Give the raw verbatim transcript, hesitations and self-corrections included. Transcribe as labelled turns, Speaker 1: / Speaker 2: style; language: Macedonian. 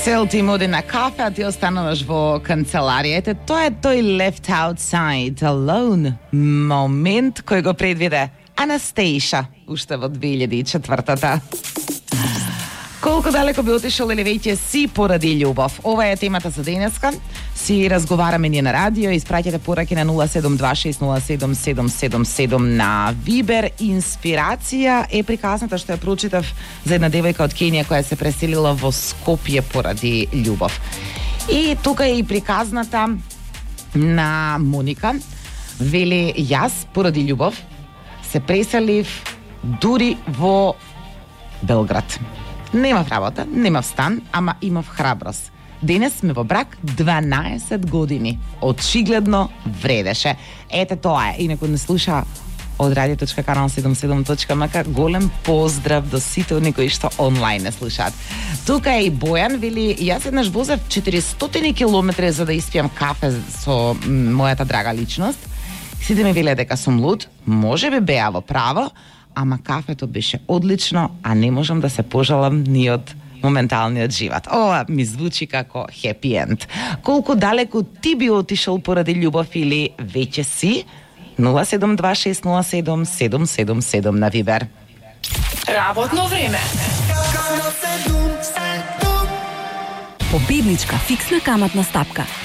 Speaker 1: Цел ти оди на кафе, а ти остануваш во канцеларија. Ете, тоа е тој left outside alone момент кој го предвиде Анастейша уште во две илјади и четвртата. Колку далеко би отишол или веќе си поради љубов? Ова е темата за денеска. Си разговараме ние на радио, испраќате пораки на нула седум два шест нула седум седум седум седум на Вибер. Инспирација е приказната што ја прочитав за една девојка од Кенија која се преселила во Скопје поради љубов. И тука е и приказната на Моника. Вели, јас поради љубов се преселив дури во Белград. Немав работа, немав стан, ама имав храброст. Денес сме во брак дванаесет години. Очигледно вредеше. Ете тоа е. И некој не слуша од радио точка канал седумдесет и седум точка ем ка, голем поздрав до сите оние кои што онлайн не слушаат. Тука е и Бојан, вели, јас еднаш возев четиристотини километри за да испијам кафе со мојата драга личност. Сите ми веле дека сум луд, може би беа во право, ама кафето беше одлично, а не можам да се пожалам ни од моменталниот живот. Ова ми звучи како хепи енд. Колку далеку ти би отишол поради љубов или веќе си? нула седум два шест нула седум седум седум седум на Вибер.
Speaker 2: Работно време.
Speaker 3: Победничка фиксна каматна стапка